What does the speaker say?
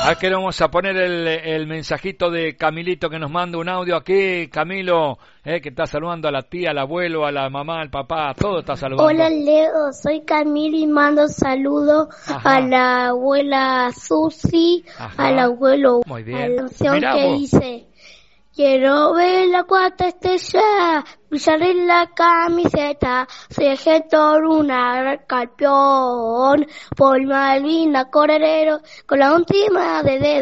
Aquí vamos a poner el mensajito de Camilito que nos manda un audio aquí. Camilo, que está saludando a la tía, al abuelo, a la mamá, al papá, a todo está saludando. Hola Leo, soy Camilo y mando saludos a la abuela Susi, al abuelo. Muy bien. A la canción que dice: quiero ver la cuarta estrella brillar en la camiseta, soy el gestor, una campeón, por Malvina correrero, con la última de dedo.